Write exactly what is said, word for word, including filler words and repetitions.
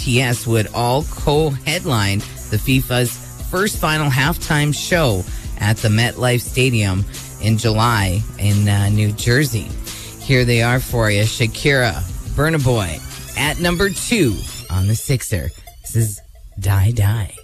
T S would all co-headline the FIFA's first final halftime show at the MetLife Stadium in July in uh, New Jersey. Here they are for you. Shakira, Burna Boy, at number two on the Sixer. This is Die Die.